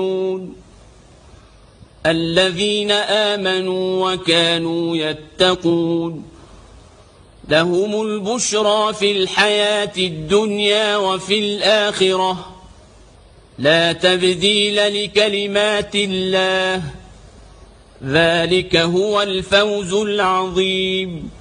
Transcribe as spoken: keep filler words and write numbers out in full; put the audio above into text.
الذين آمنوا وكانوا يتقون لهم البشرى في الحياة الدنيا وفي الآخرة لا تبديل لكلمات الله ذلك هو الفوز العظيم.